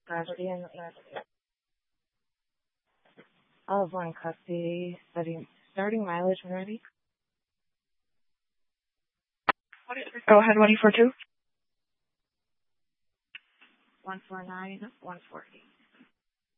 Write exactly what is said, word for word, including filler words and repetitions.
property and Oliver in custody, starting, starting mileage when ready. Go ahead, one four two. one four nine, one four eight.